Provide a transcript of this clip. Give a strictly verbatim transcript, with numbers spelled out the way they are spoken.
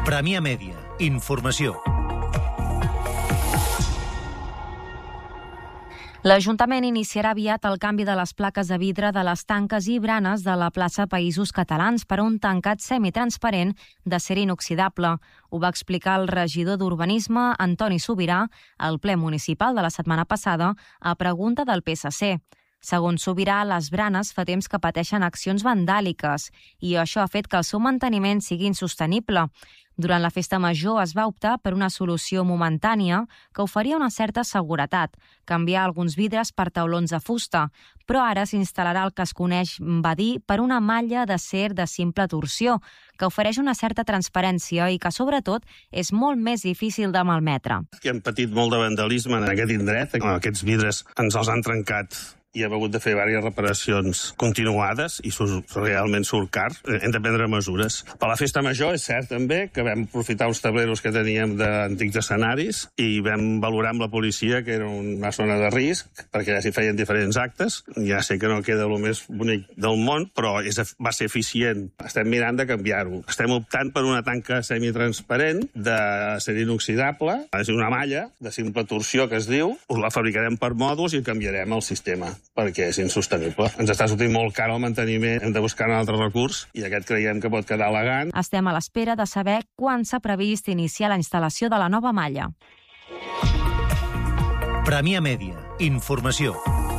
Premià Mèdia. Informació. L'Ajuntament iniciarà aviat el canvi de les plaques de vidre de les tanques i branes de la plaça Països Catalans per a un tancat semitransparent d'acer inoxidable. Ho va explicar el regidor d'Urbanisme, Antoni Subirà, al ple municipal de la setmana passada a pregunta del P S C. Segons Subirà, les branes fa temps que pateixen accions vandàliques i això ha fet que el seu manteniment sigui insostenible. Durant la festa major es va optar per una solució momentània que oferia una certa seguretat, canviar alguns vidres per taulons de fusta, però ara s'instal·larà el que es coneix, va dir, per una malla d'acer de simple torsió, que ofereix una certa transparència i que, sobretot, és molt més difícil de malmetre. Hem patit molt de vandalisme en aquest indret. Aquests vidres ens els han trencat i hem hagut de fer diverses reparacions continuades i surt, realment surt car. Hem de prendre mesures. Per la festa major és cert també que vam aprofitar uns tableros que teníem d'antics escenaris i vam valorar amb la policia que era una zona de risc perquè ja s'hi feien diferents actes. Ja sé que no queda el més bonic del món, però és, va ser eficient. Estem mirant de canviar-ho. Estem optant per una tanca semitransparent d'acer inoxidable, és una malla de simple torsió que es diu, la fabricarem per mòduls i canviarem el sistema, perquè és insostenible. Ens està sortint molt car el manteniment, hem de buscar un altre recurs i aquest creiem que pot quedar elegant. Estem a l'espera de saber quan s'ha previst iniciar la instal·lació de la nova malla. Premià Mèdia. Informació.